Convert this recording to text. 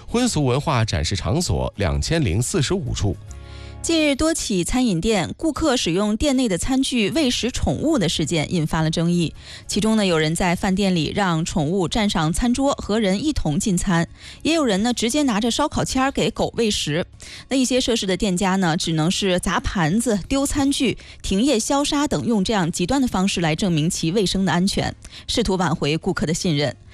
婚俗文化展示场所2045处。 近日，多起餐饮店顾客使用店内的餐具喂食宠物的事件引发了争议。其中呢，有人在饭店里让宠物站上餐桌和人一同进餐，也有人呢直接拿着烧烤签给狗喂食。那一些涉事的店家呢，只能是砸盘子、丢餐具、停业消杀等，用这样极端的方式来证明其卫生的安全，试图挽回顾客的信任。